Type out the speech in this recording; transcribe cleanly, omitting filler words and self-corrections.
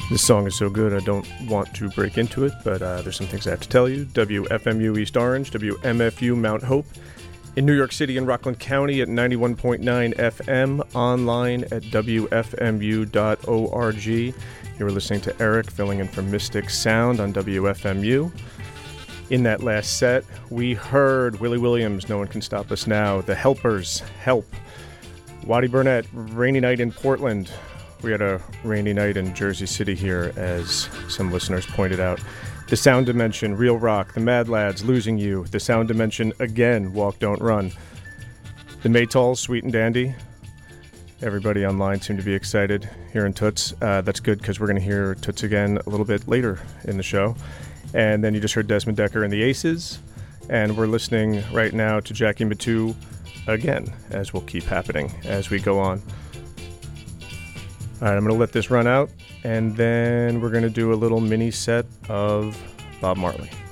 This song is so good I don't want to break into it, but there's some things I have to tell you. WFMU East Orange, WMFU Mount Hope, in New York City and Rockland County at 91.9 FM, online at WFMU.org. You were listening to Eric filling in for Mystic Sound on WFMU. In that last set, we heard Willie Williams, No One Can Stop Us Now, The Helpers, Help, Waddy Burnett, Rainy Night in Portland. We had a rainy night in Jersey City here, as some listeners pointed out. The Sound Dimension, Real Rock, The Mad Lads, Losing You. The Sound Dimension again, Walk Don't Run. The Maytals, Sweet and Dandy. Everybody online seemed to be excited hearing Toots. That's good because we're going to hear Toots again a little bit later in the show. And then you just heard Desmond Decker and the Aces. And we're listening right now to Jackie Mittoo again, as will keep happening as we go on. All right, I'm going to let this run out, and then we're going to do a little mini set of Bob Marley.